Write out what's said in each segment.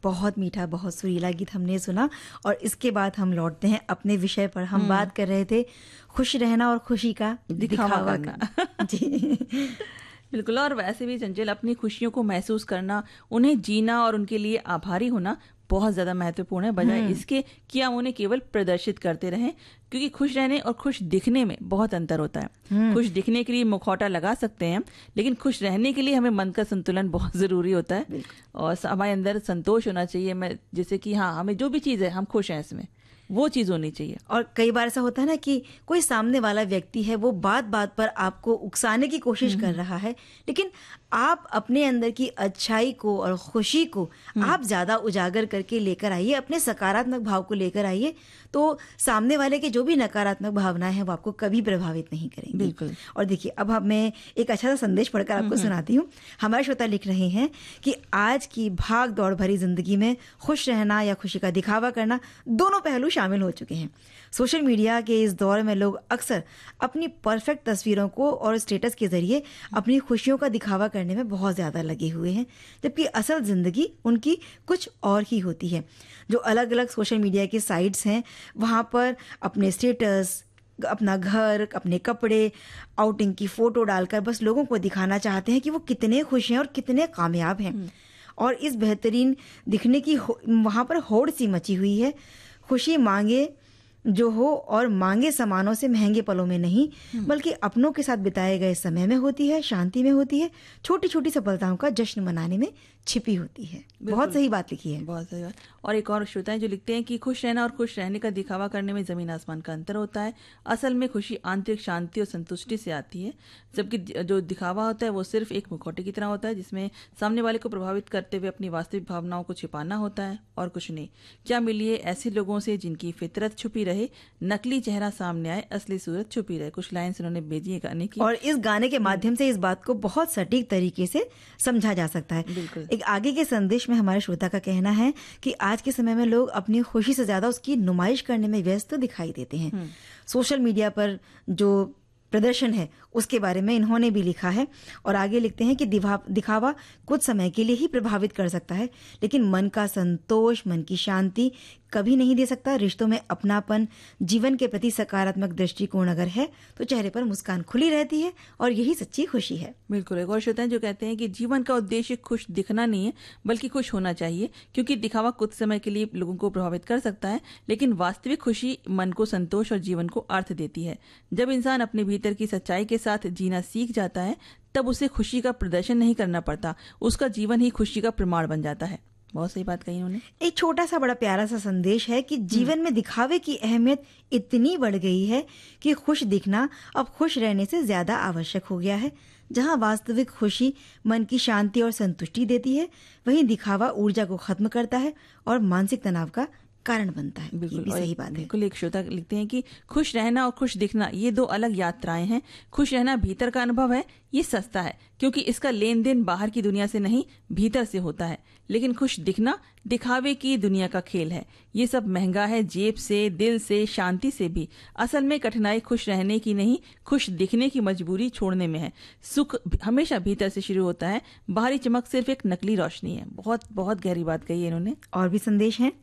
बहुत मीठा, बहुत सुरीला गीत हमने सुना और इसके बाद हम लौटते हैं अपने विषय पर। हम बात कर रहे थे खुश रहना और खुशी का दिखावा करना। जी बिल्कुल। और वैसे भी चंचल, अपनी खुशियों को महसूस करना, उन्हें जीना और उनके लिए आभारी होना बहुत ज्यादा महत्वपूर्ण है, बजाय इसके कि हम उन्हें केवल प्रदर्शित करते रहें, क्योंकि खुश रहने और खुश दिखने में बहुत अंतर होता है। खुश दिखने के लिए मुखौटा लगा सकते हैं, लेकिन खुश रहने के लिए हमें मन का संतुलन बहुत जरूरी होता है और हमारे अंदर संतोष होना चाहिए। मैं जैसे कि हाँ, हमें जो भी चीज है हम खुश हैं इसमें, वो चीज होनी चाहिए। और कई बार ऐसा होता है ना कि कोई सामने वाला व्यक्ति है, वो बात बात पर आपको उकसाने की कोशिश कर रहा है, लेकिन आप अपने अंदर की अच्छाई को और खुशी को आप ज्यादा उजागर करके लेकर आइए, अपने सकारात्मक भाव को लेकर आइए, तो सामने वाले के जो भी नकारात्मक भावनाएं हैं वो आपको कभी प्रभावित नहीं करेंगी। बिल्कुल। और देखिए, अब मैं एक अच्छा सा संदेश पढ़कर आपको सुनाती हूँ। हमारे श्रोता लिख रहे हैं कि आज की भाग दौड़ भरी जिंदगी में खुश रहना या खुशी का दिखावा करना, दोनों पहलू शामिल हो चुके हैं। सोशल मीडिया के इस दौर में लोग अक्सर अपनी परफेक्ट तस्वीरों को और स्टेटस के जरिए अपनी खुशियों का दिखावा करने में बहुत ज्यादा लगे हुए हैं, जबकि असल जिंदगी उनकी कुछ और ही होती है। जो अलग अलग सोशल मीडिया के साइट्स हैं, वहां पर अपने स्टेटस, अपना घर, अपने कपड़े, आउटिंग की फोटो डालकर बस लोगों को दिखाना चाहते हैं कि वो कितने खुश हैं और कितने कामयाब हैं। और इस बेहतरीन दिखने की वहां पर होड़ सी मची हुई है। खुशी मांगे जो हो और मांगे सामानों से, महंगे पलों में नहीं, बल्कि अपनों के साथ बिताए गए समय में होती है, शांति में होती है, छोटी छोटी सफलताओं का जश्न मनाने में छिपी होती है। बहुत सही बात लिखी है, बहुत सही बात। और एक और श्रोता है जो लिखते हैं कि खुश रहना और खुश रहने का दिखावा करने में जमीन आसमान का अंतर होता है। असल में खुशी आंतरिक शांति और संतुष्टि से आती है, जबकि जो दिखावा होता है वो सिर्फ एक मुखौटे की तरह होता है, जिसमें सामने वाले को प्रभावित करते हुए अपनी वास्तविक भावनाओं को छिपाना होता है और कुछ नहीं। क्या मिलिए ऐसे लोगों से जिनकी फितरत छुपी रहे, नकली चेहरा सामने आए, असली सूरत छुपी रहे। कुछ लाइन्स उन्होंने भेजी है गाने की, और इस गाने के माध्यम से इस बात को बहुत सटीक तरीके से समझा जा सकता है। बिल्कुल। एक आगे के संदेश में हमारे श्रोता का कहना है कि आज के समय में लोग अपनी खुशी से ज्यादा उसकी नुमाइश करने में व्यस्त दिखाई देते हैं। सोशल मीडिया पर जो प्रदर्शन है उसके बारे में इन्होंने भी लिखा है और आगे लिखते हैं कि दिखावा कुछ समय के लिए ही प्रभावित कर सकता है, लेकिन मन का संतोष, मन की शांति कभी नहीं दे सकता। रिश्तों में अपनापन, जीवन के प्रति सकारात्मक दृष्टिकोण अगर है तो चेहरे पर मुस्कान खुली रहती है और यही सच्ची खुशी है। बिल्कुल। एक और श्रोता है जो कहते हैं कि जीवन का उद्देश्य खुश दिखना नहीं है, बल्कि खुश होना चाहिए, क्योंकि दिखावा कुछ समय के लिए लोगों को प्रभावित कर सकता है, लेकिन वास्तविक खुशी मन को संतोष और जीवन को अर्थ देती है। जब इंसान अपने भीतर की सच्चाई के साथ जीना सीख जाता है, तब उसे खुशी का प्रदर्शन नहीं करना पड़ता, उसका जीवन ही खुशी का प्रमाण बन जाता है। बहुत सही बात कही उन्होंने। एक छोटा सा बड़ा प्यारा सा संदेश है कि जीवन में दिखावे की अहमियत इतनी बढ़ गई है कि खुश दिखना अब खुश रहने से ज्यादा आवश्यक हो गया है। जहां वास्तविक खुशी मन की शांति और संतुष्टि देती है, वहीं दिखावा ऊर्जा को खत्म करता है और मानसिक तनाव का कारण बनता है। बिल्कुल, ये भी सही बात है। बिल्कुल। एक श्रोता लिखते हैं कि खुश रहना और खुश दिखना ये दो अलग यात्राएं हैं। खुश रहना भीतर का अनुभव है, ये सस्ता है, क्योंकि इसका लेन देन बाहर की दुनिया से नहीं भीतर से होता है। लेकिन खुश दिखना दिखावे की दुनिया का खेल है, ये सब महंगा है, जेब से, दिल से, शांति से भी। असल में कठिनाई खुश रहने की नहीं, खुश दिखने की मजबूरी छोड़ने में है। सुख हमेशा भीतर से शुरू होता है, बाहरी चमक सिर्फ एक नकली रोशनी है। बहुत बहुत गहरी बात कही है इन्होंने। और भी संदेश है।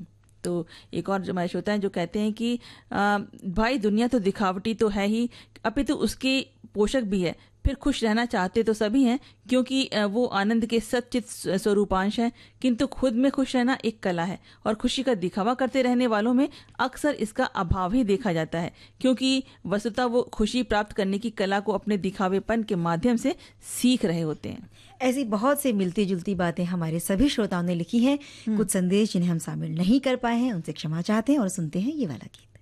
तो एक और जो हमारे श्रोता हैं जो कहते हैं कि भाई दुनिया तो दिखावटी तो है ही, अपितु उसके पोषक भी है। फिर खुश रहना चाहते तो सभी हैं, क्योंकि वो आनंद के सच्चित स्वरूपांश हैं, किंतु खुद में खुश रहना एक कला है और खुशी का दिखावा करते रहने वालों में अक्सर इसका अभाव ही देखा जाता है, क्योंकि वस्तुतः वो खुशी प्राप्त करने की कला को अपने दिखावेपन के माध्यम से सीख रहे होते हैं। ऐसी बहुत से मिलती जुलती बातें हमारे सभी श्रोताओं ने लिखी हैं। कुछ संदेश जिन्हें हम शामिल नहीं कर पाए हैं उनसे क्षमा चाहते हैं और सुनते हैं ये वाला गीत।